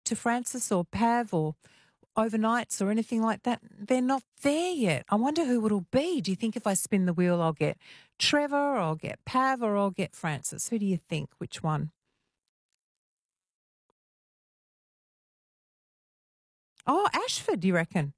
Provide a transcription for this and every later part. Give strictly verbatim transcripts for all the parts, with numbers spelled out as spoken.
to Francis or Pav or overnights or anything like that? They're not there yet. I wonder who it'll be. Do you think if I spin the wheel, I'll get Trevor, or I'll get Pav, or I'll get Francis? Who do you think? Which one? Oh, Ashford, do you reckon?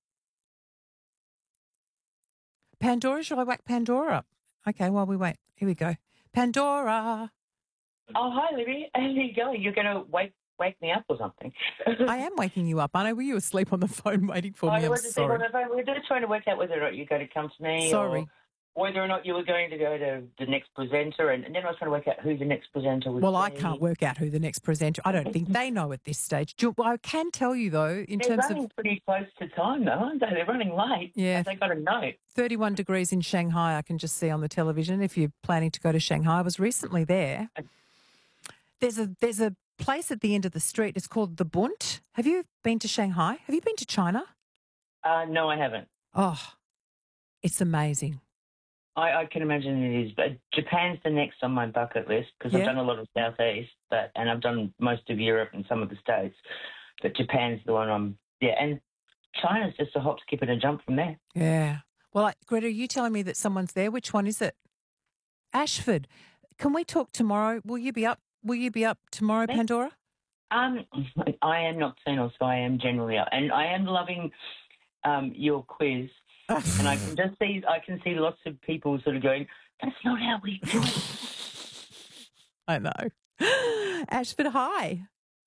Pandora, shall I whack Pandora up? Okay, while we wait. Here we go. Pandora. Oh, hi, Libby. How are you going? You're going to wake wake me up or something? I am waking you up, aren't I? Were you asleep on the phone waiting for I me? I'm was asleep sorry. on the phone. We were just trying to work out whether or not you're going to come to me Sorry. or whether or not you were going to go to the next presenter. And, and then I was trying to work out who the next presenter would Well, be. I can't work out who the next presenter. I don't think they know at this stage. Do you- well, I can tell you, though, in They're terms running of pretty close to time, though, aren't they? They're running late. Yeah. Have they got a note? thirty-one degrees in Shanghai, I can just see on the television if you're planning to go to Shanghai. I was recently there. There's a there's a place at the end of the street. It's called the Bund. Have you been to Shanghai? Have you been to China? Uh, no, I haven't. Oh, it's amazing. I, I can imagine it is. But Japan's the next on my bucket list because Yeah. I've done a lot of Southeast, but and I've done most of Europe and some of the States. But Japan's the one I'm, yeah, and China's just a hop, skip and a jump from there. Yeah. Well, I, Greta, are you telling me that someone's there? Which one is it? Ashford. Can we talk tomorrow? Will you be up? Will you be up tomorrow, Me? Pandora? Um, I am nocturnal, so I am generally up. And I am loving um, your quiz. And I can just see, I can see lots of people sort of going, that's not how we do it. I know. Ashford, hi.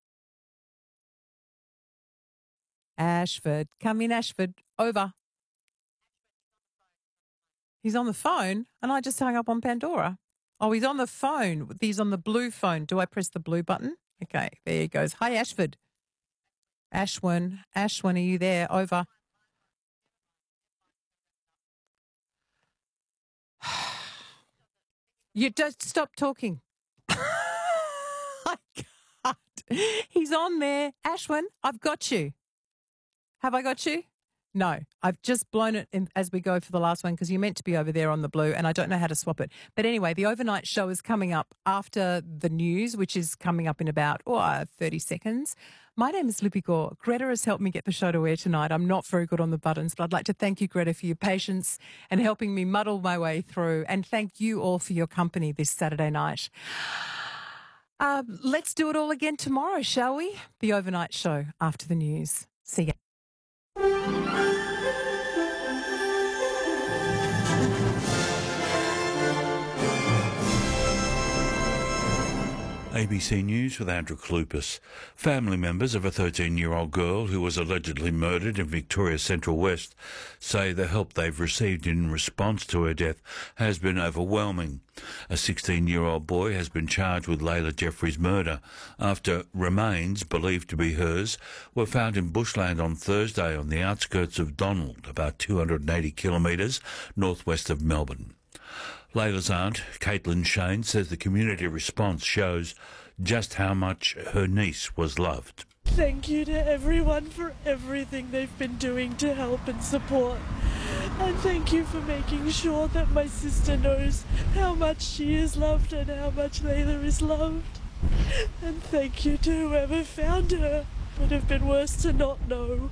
Ashford. Come in, Ashford. Over. He's on the phone, and I just hung up on Pandora. Oh, he's on the phone. He's on the blue phone. Do I press the blue button? Okay, there he goes. Hi, Ashford. Ashwin. Ashwin, are you there? Over. You just stop talking. I can't. He's on there. Ashwin, I've got you. Have I got you? No, I've just blown it in as we go for the last one because you're meant to be over there on the blue and I don't know how to swap it. But anyway, the overnight show is coming up after the news, which is coming up in about oh, thirty seconds. My name is Libby Gore. Greta has helped me get the show to air tonight. I'm not very good on the buttons, but I'd like to thank you, Greta, for your patience and helping me muddle my way through. And thank you all for your company this Saturday night. Uh, let's do it all again tomorrow, shall we? The overnight show after the news. See ya. A B C News with Andrew Klupis. Family members of a thirteen-year-old girl who was allegedly murdered in Victoria's Central West say the help they've received in response to her death has been overwhelming. A sixteen-year-old boy has been charged with Layla Jeffrey's murder after remains, believed to be hers, were found in bushland on Thursday on the outskirts of Donald, about two hundred eighty kilometres northwest of Melbourne. Layla's aunt, Caitlin Shane, says the community response shows just how much her niece was loved. Thank you to everyone for everything they've been doing to help and support. And thank you for making sure that my sister knows how much she is loved and how much Layla is loved. And thank you to whoever found her. Would have been worse to not know.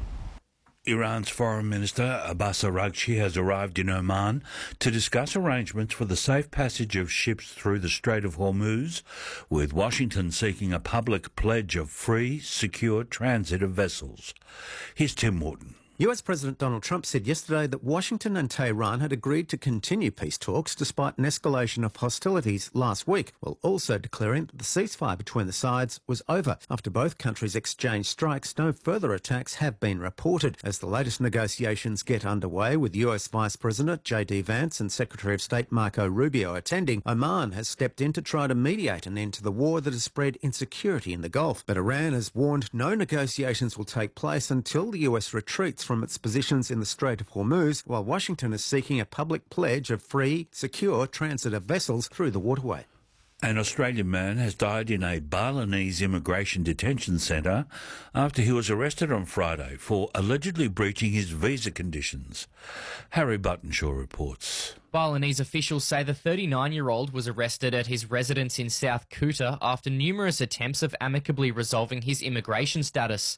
Iran's Foreign Minister Abbas Araghchi has arrived in Oman to discuss arrangements for the safe passage of ships through the Strait of Hormuz, with Washington seeking a public pledge of free, secure transit of vessels. Here's Tim Morton. U S President Donald Trump said yesterday that Washington and Tehran had agreed to continue peace talks despite an escalation of hostilities last week, while also declaring that the ceasefire between the sides was over. After both countries exchanged strikes, no further attacks have been reported. As the latest negotiations get underway, with U S Vice President J D Vance and Secretary of State Marco Rubio attending, Oman has stepped in to try to mediate an end to the war that has spread insecurity in the Gulf. But Iran has warned no negotiations will take place until the U S retreats from its positions in the Strait of Hormuz, while Washington is seeking a public pledge of free, secure transit of vessels through the waterway. An Australian man has died in a Balinese immigration detention centre after he was arrested on Friday for allegedly breaching his visa conditions. Harry Buttonshaw reports. Balinese officials say the thirty-nine-year-old was arrested at his residence in South Kuta after numerous attempts of amicably resolving his immigration status.